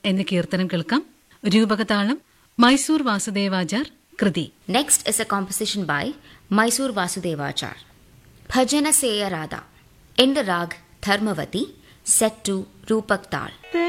എന്ന കീർത്തനം കേൾക്കാം. രൂപകതാളം മൈസൂർ വാസുദേവാചാർ. കൃതി. Next is a composition by Mysore Vasudevachar. Bhajana Seya Radha in the rag Dharmavati, set to Rupak Tal.